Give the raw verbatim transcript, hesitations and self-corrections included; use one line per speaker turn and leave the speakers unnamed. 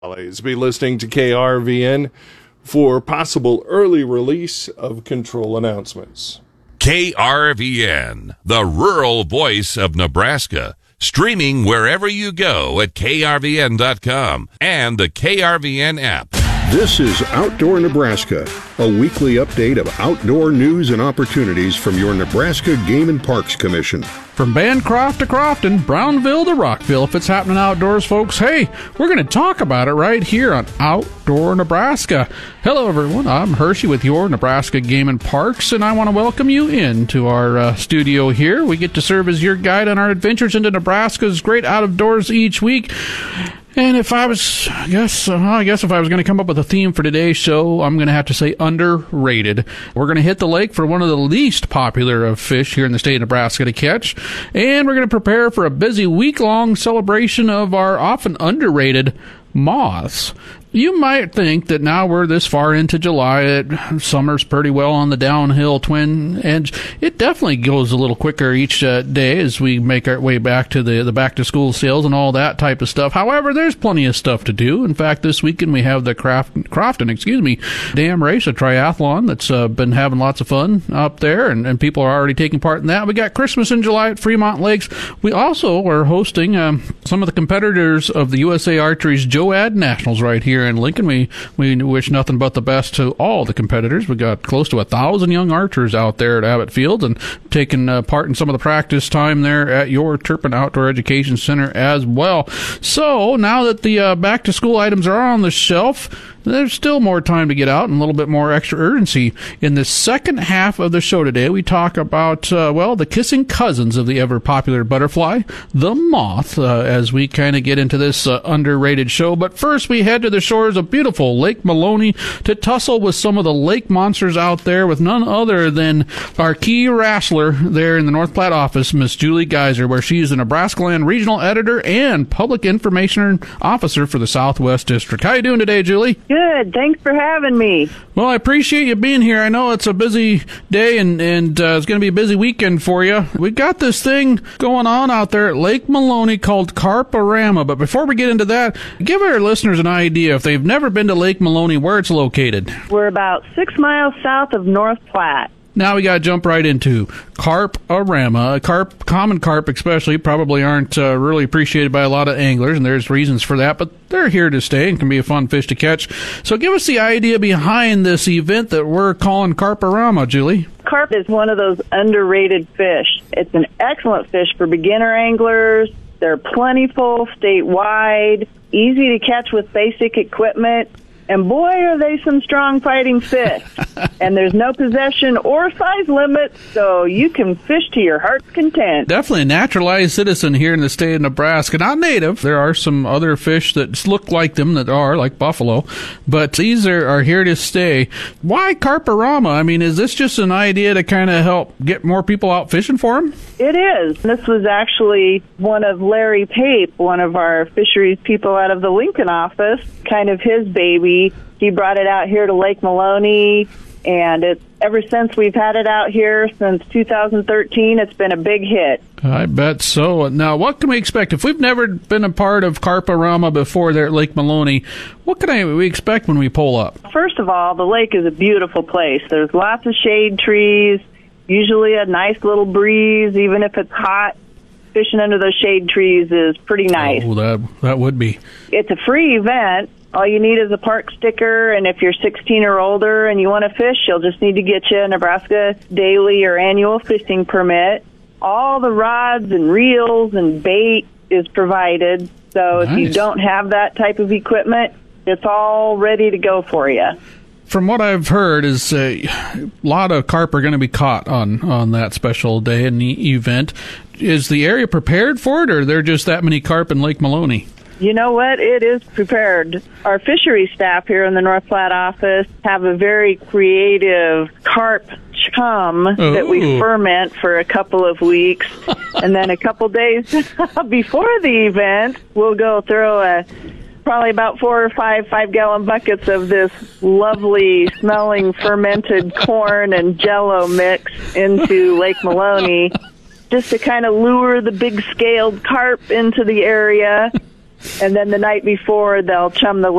Be listening to K R V N for possible early release of control announcements.
K R V N, the rural voice of Nebraska, streaming wherever you go at K R V N dot com and the K R V N app.
This is Outdoor Nebraska, a weekly update of outdoor news and opportunities from your Nebraska Game and Parks Commission.
From Bancroft to Crofton, Brownville to Rockville, if it's happening outdoors, folks, hey, we're going to talk about it right here on Outdoor Nebraska. Hello, everyone. I'm Hershey with your Nebraska Game and Parks, and I want to welcome you into our uh, studio here. We get to serve as your guide on our adventures into Nebraska's great outdoors each week. And if I was, I guess, uh, I guess if I was going to come up with a theme for today's show, I'm going to have to say underrated. We're going to hit the lake for one of the least popular of fish here in the state of Nebraska to catch, and we're going to prepare for a busy week-long celebration of our often underrated moths. You might think that now we're this far into July, it, summer's pretty well on the downhill twin edge. It definitely goes a little quicker each uh, day as we make our way back to the, the back-to-school sales and all that type of stuff. However, there's plenty of stuff to do. In fact, this weekend we have the Craft, Crofton, excuse me, Dam Race, a triathlon that's uh, been having lots of fun up there, and, and people are already taking part in that. We got Christmas in July at Fremont Lakes. We also are hosting um, some of the competitors of the U S A Archery's JOAD Nationals right here in Lincoln. We we wish nothing but the best to all the competitors. We got close to a thousand young archers out there at Abbott Field and taking uh, part in some of the practice time there at your Turpin Outdoor Education Center as well. So now that the uh, back to school items are on the shelf, there's still more time to get out and a little bit more extra urgency. In the second half of the show today, we talk about, uh, well, the kissing cousins of the ever-popular butterfly, the moth, uh, as we kind of get into this uh, underrated show. But first, we head to the shores of beautiful Lake Maloney to tussle with some of the lake monsters out there with none other than our key wrestler there in the North Platte office, Miss Julie Geiser, where she is the Nebraska Land Regional Editor and Public Information Officer for the Southwest District. How you doing today, Julie?
Good. Thanks for having me.
Well, I appreciate you being here. I know it's a busy day, and, and uh, it's going to be a busy weekend for you. We've got this thing going on out there at Lake Maloney called Carp-A-Rama. But before we get into that, give our listeners an idea, if they've never been to Lake Maloney, where it's located.
We're about six miles south of North Platte.
Now we got to jump right into Carp-A-Rama. Carp, common carp especially, probably aren't uh, really appreciated by a lot of anglers, and there's reasons for that, but they're here to stay and can be a fun fish to catch. So give us the idea behind this event that we're calling Carp-A-Rama, Julie.
Carp is one of those underrated fish. It's an excellent fish for beginner anglers. They're plentiful statewide, easy to catch with basic equipment. And boy, are they some strong fighting fish. And there's no possession or size limit, so you can fish to your heart's content.
Definitely a naturalized citizen here in the state of Nebraska. Not native. There are some other fish that look like them that are, like buffalo. But these are, are here to stay. Why Carp-A-Rama? I mean, is this just an idea to kind of help get more people out fishing for them?
It is. This was actually one of Larry Pape, one of our fisheries people out of the Lincoln office, kind of his baby. He brought it out here to Lake Maloney, and it's ever since we've had it out here since two thousand thirteen, it's been a big hit.
I bet so. Now, what can we expect? If we've never been a part of Carp-A-Rama before there at Lake Maloney, what can I, we expect when we pull up?
First of all, the lake is a beautiful place. There's lots of shade trees, usually a nice little breeze, even if it's hot. Fishing under those shade trees is pretty nice.
Oh, that, that would be.
It's a free event. All you need is a park sticker, and if you're sixteen or older and you want to fish, you'll just need to get you a Nebraska daily or annual fishing permit. All the rods and reels and bait is provided, so
Nice.
if you don't have that type of equipment, it's all ready to go for you.
From what I've heard is a lot of carp are going to be caught on, on that special day and the event. Is the area prepared for it, or are there just that many carp in Lake Maloney?
You know what? It is prepared. Our fishery staff here in the North Platte office have a very creative carp chum
Ooh.
that we ferment for a couple of weeks. And then a couple days before the event, we'll go throw a probably about four or five five-gallon buckets of this lovely smelling fermented corn and Jell-O mix into Lake Maloney just to kind of lure the big-scaled carp into the area. And then the night before, they'll chum the